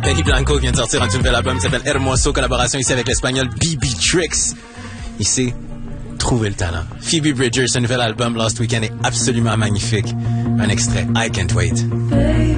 Benny Blanco vient de sortir un nouvel album qui s'appelle Hermoso, collaboration ici avec l'espagnol BB Tricks. Il sait trouver le talent. Phoebe Bridgers, un nouvel album Last Weekend est absolument magnifique. Un extrait, I Can't Wait.